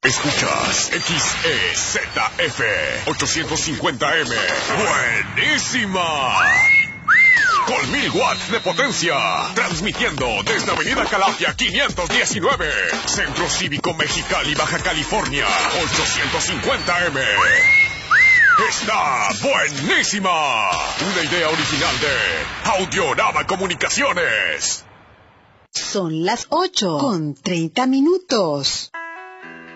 Escuchas XEZF 850M. ¡Buenísima! Con 1000 watts de potencia. Transmitiendo desde Avenida Calafia 519. Centro Cívico Mexicali, Baja California. 850M. ¡Está buenísima! Una idea original de Audiorama Comunicaciones. Son las 8:30.